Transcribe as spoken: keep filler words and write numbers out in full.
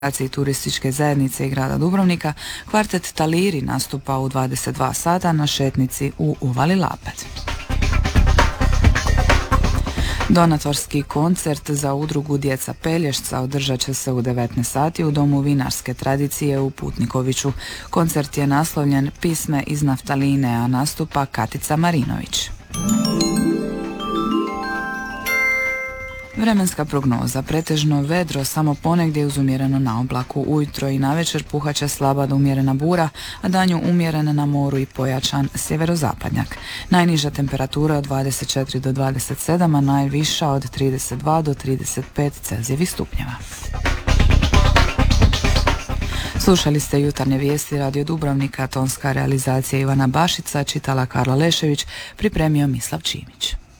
turističke zajednice i grada Dubrovnika, kvartet Taliri nastupa u dvadeset dva sata na šetnici u Uvali Lapet. Donatorski koncert za udrugu Djeca Pelješca održat će se u devetnaest sati u Domu vinarske tradicije u Putnikoviću. Koncert je naslovljen Pisme iz naftaline, a nastupa Katica Marinović. Vremenska prognoza: pretežno vedro, samo ponegdje uz umjereno na oblaku. Ujutro i navečer puhat će slaba do umjerena bura, a danju umjeren na moru i pojačan sjeverozapadnjak. Najniža temperatura od dvadeset četiri do dvadeset sedam, a najviša od trideset dva do trideset pet Celzijevih stupnjeva. Slušali ste jutarnje vijesti Radio Dubrovnika, tonska realizacija Ivana Bašica, čitala Karla Lešević, pripremio Mislav Čimić.